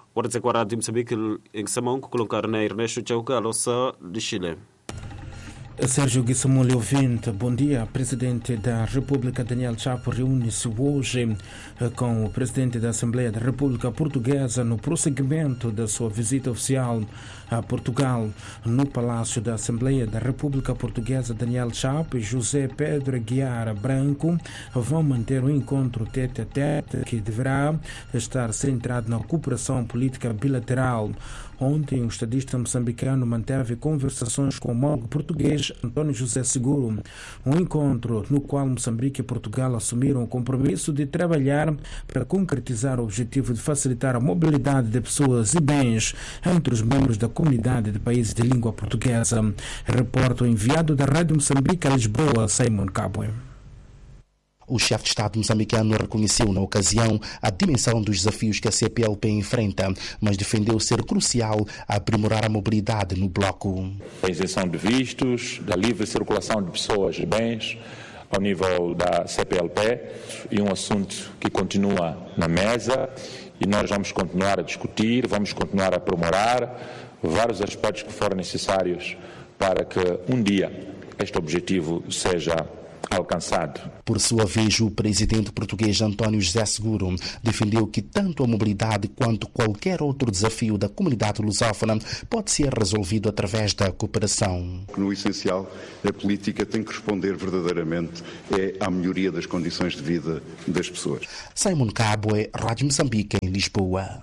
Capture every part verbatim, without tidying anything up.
Ora dizer agora de Moçambique em que Samão colocar na Ernesto Chauca Alossa de Chile. Sérgio Guissamole ouvinte, bom dia. Presidente da República Daniel Chapo reúne-se hoje com o presidente da Assembleia da República Portuguesa no prosseguimento da sua visita oficial a Portugal. No Palácio da Assembleia da República Portuguesa, Daniel Chapo e José Pedro Aguiar Branco vão manter um encontro tete a tete que deverá estar centrado na cooperação política bilateral. Ontem, o estadista moçambicano manteve conversações com o homólogo português António José Seguro, um encontro no qual Moçambique e Portugal assumiram o compromisso de trabalhar para concretizar o objetivo de facilitar a mobilidade de pessoas e bens entre os membros da comunidade de países de língua portuguesa. Reporta o enviado da Rádio Moçambique a Lisboa, Simon Cabwe. O chefe de Estado moçambicano reconheceu na ocasião a dimensão dos desafios que a C P L P enfrenta, mas defendeu ser crucial aprimorar a mobilidade no bloco. A isenção de vistos, da livre circulação de pessoas e bens ao nível da C P L P, e um assunto que continua na mesa e nós vamos continuar a discutir, vamos continuar a aprimorar vários aspectos que forem necessários para que um dia este objetivo seja alcançado. Por sua vez, o presidente português António José Seguro defendeu que tanto a mobilidade quanto qualquer outro desafio da comunidade lusófona pode ser resolvido através da cooperação. No essencial, a política tem que responder verdadeiramente é à melhoria das condições de vida das pessoas. Simon Cabwe, Rádio Moçambique, em Lisboa.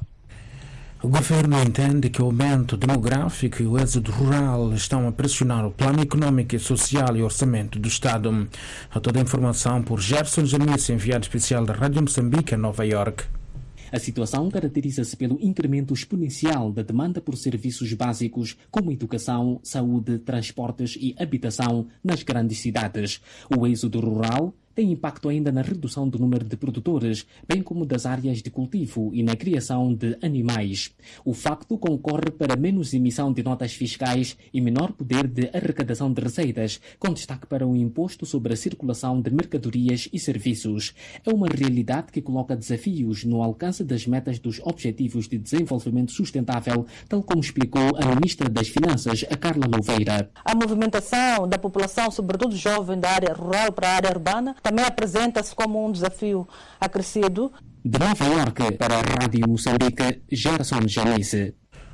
O governo entende que o aumento demográfico e o êxodo rural estão a pressionar o plano econômico e social e orçamento do Estado. A toda a informação por Gerson Janice, enviado especial da Rádio Moçambique em Nova York. A situação caracteriza-se pelo incremento exponencial da demanda por serviços básicos como educação, saúde, transportes e habitação nas grandes cidades. O êxodo rural tem impacto ainda na redução do número de produtores, bem como das áreas de cultivo e na criação de animais. O facto concorre para menos emissão de notas fiscais e menor poder de arrecadação de receitas, com destaque para o imposto sobre a circulação de mercadorias e serviços. É uma realidade que coloca desafios no alcance das metas dos Objetivos de Desenvolvimento Sustentável, tal como explicou a Ministra das Finanças, a Carla Louveira. A movimentação da população, sobretudo jovem, da área rural para a área urbana, também apresenta-se como um desafio acrescido. De Nova Iorque, para a Rádio Moçambique, Gerson Janice.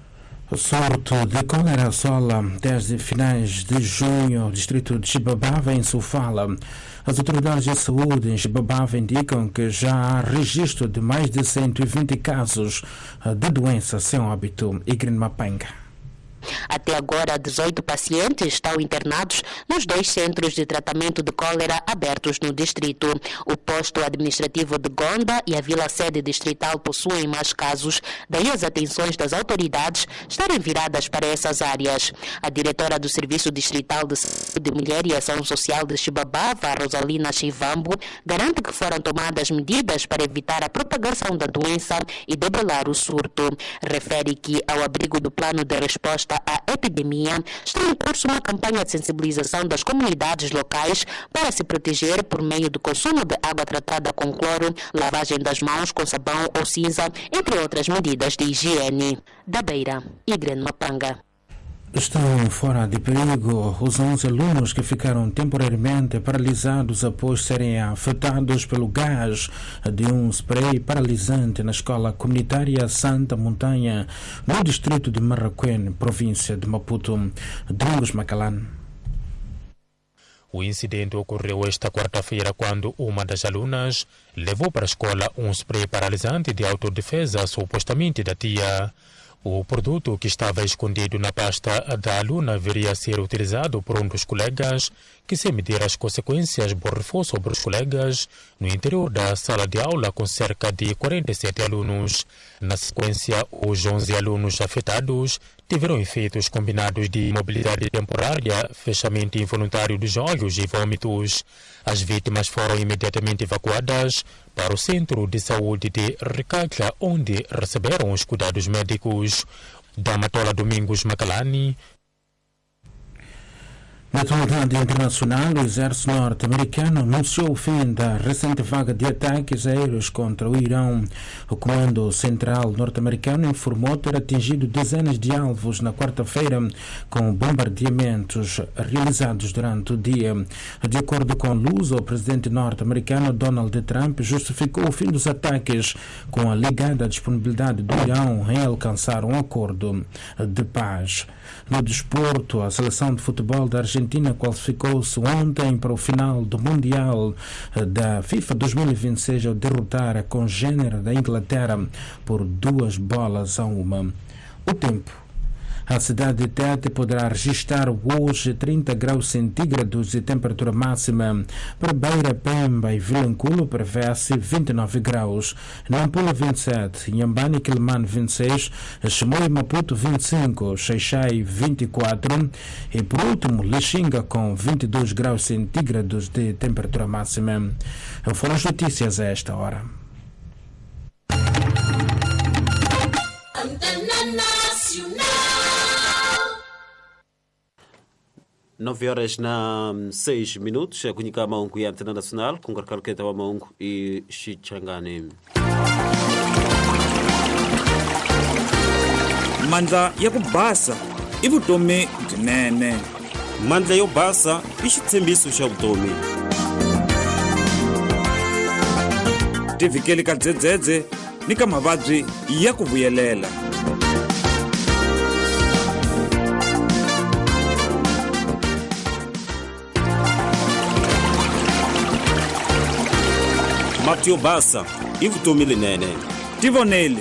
Surto de cólera assola desde finais de junho o distrito de Xibabava, em Sofala. As autoridades de saúde em Xibabava indicam que já há registro de mais de cento e vinte casos de doença sem óbito. Igren Mapanga. Até agora, dezoito pacientes estão internados nos dois centros de tratamento de cólera abertos no distrito. O posto administrativo de Gonda e a vila-sede distrital possuem mais casos, daí as atenções das autoridades estarem viradas para essas áreas. A diretora do Serviço Distrital de Saúde, Mulher e Ação Social de Xibabava, Rosalina Chivambo, garante que foram tomadas medidas para evitar a propagação da doença e debelar o surto. Refere que, ao abrigo do plano de resposta à epidemia, está em curso uma campanha de sensibilização das comunidades locais para se proteger por meio do consumo de água tratada com cloro, lavagem das mãos com sabão ou cinza, entre outras medidas de higiene. Da Beira, Igren Mapanga. Estão fora de perigo os onze alunos que ficaram temporariamente paralisados após serem afetados pelo gás de um spray paralisante na escola comunitária Santa Montanha, no distrito de Marraquém, província de Maputo. Domingos Macalan. O incidente ocorreu esta quarta-feira quando uma das alunas levou para a escola um spray paralisante de autodefesa, supostamente da tia. O produto, que estava escondido na pasta da aluna, viria a ser utilizado por um dos colegas, que, sem medir as consequências, borrifou sobre os colegas no interior da sala de aula com cerca de quarenta e sete alunos. Na sequência, os onze alunos afetados tiveram efeitos combinados de imobilidade temporária, fechamento involuntário dos olhos e vômitos. As vítimas foram imediatamente evacuadas para o Centro de Saúde de Recalca, onde receberam os cuidados médicos. Da Matola, Domingos Macalani. Na atualidade internacional, o exército norte-americano anunciou o fim da recente vaga de ataques aéreos contra o Irão. O Comando Central norte-americano informou ter atingido dezenas de alvos na quarta-feira com bombardeamentos realizados durante o dia. De acordo com Luz, o presidente norte-americano Donald Trump justificou o fim dos ataques com a alegada disponibilidade do Irão em alcançar um acordo de paz. No desporto, a seleção de futebol da Argentina qualificou-se ontem para o final do Mundial da FIFA dois mil e vinte e seis ao derrotar a congênere da Inglaterra por duas bolas a uma. O tempo. A cidade de Tete poderá registrar hoje trinta graus centígrados de temperatura máxima. Para Beira, Pemba e Vilanculo prevê-se vinte e nove graus. Nampula vinte e sete, Inhambane e Quelimane vinte e seis, Chimoio e Maputo vinte e cinco, Xaixai vinte e quatro e por último Lixinga com vinte e dois graus centígrados de temperatura máxima. Foram as notícias a esta hora. nove horas na seis minutos, a kunyika maungu ya Antena Nacional, com Karkalketa wa maungu e Shichangani. Mandla ya ku basa i vutomi byinene. Mandla yo basa i xitshembiso xa vutomi. Tivikeli ka dzedzedze ni ka mavabyi ya ku vuyelela. Mati yo basa i vutomi linene. Tivoneli